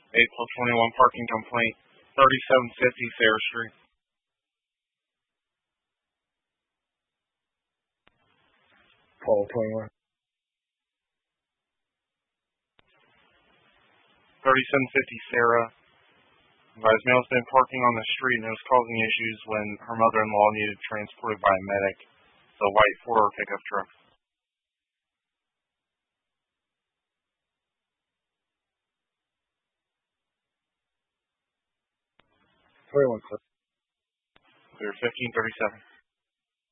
8/21 parking complaint, 3750 Sarah Street. Paul 21. 3750 Sarah. Advised male's been parking on the street and it was causing issues when her mother-in-law needed transported by a medic. The white 4-door pickup truck. 21, sir. Clear 1537.